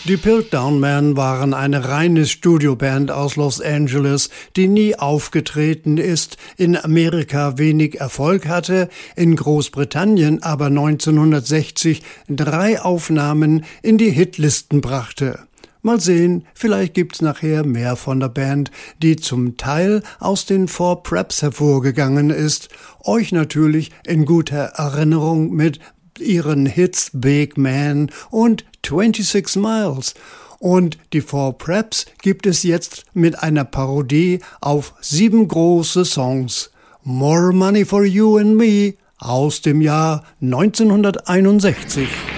Die Piltdown Men waren eine reine Studioband aus Los Angeles, die nie aufgetreten ist, in Amerika wenig Erfolg hatte, in Großbritannien aber 1960 3 Aufnahmen in die Hitlisten brachte. Mal sehen, vielleicht gibt's nachher mehr von der Band, die zum Teil aus den Four Preps hervorgegangen ist, euch natürlich in guter Erinnerung mit ihren Hits Big Man und 26 Miles. Und die Four Preps gibt es jetzt mit einer Parodie auf 7 große Songs. More Money for You and Me aus dem Jahr 1961.